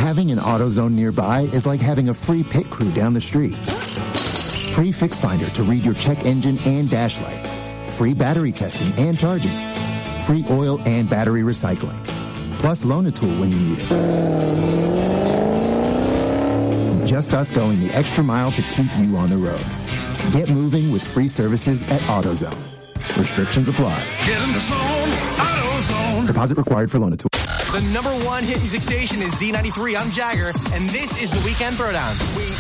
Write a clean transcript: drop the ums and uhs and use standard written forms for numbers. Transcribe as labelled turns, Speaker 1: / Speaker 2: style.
Speaker 1: Having an AutoZone nearby is like having a free pit crew down the street. Free Fix Finder to read your check engine and dash lights. Free battery testing and charging. Free oil and battery recycling. Plus Loan-A-Tool when you need it. Just us going the extra mile to keep you on the road. Get moving with free services at AutoZone. Restrictions apply.
Speaker 2: Get in the zone, AutoZone.
Speaker 1: Deposit required for Loan-A-Tool.
Speaker 3: The number one hit music station is Z93. I'm Jagger, and this is the Weekend Throwdown.